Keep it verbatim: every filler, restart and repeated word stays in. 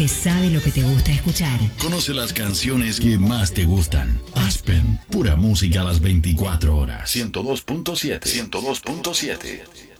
que sabe lo que te gusta escuchar. Conoce las canciones que más te gustan. Aspen, pura música a las veinticuatro horas. ciento dos punto siete. ciento dos punto siete.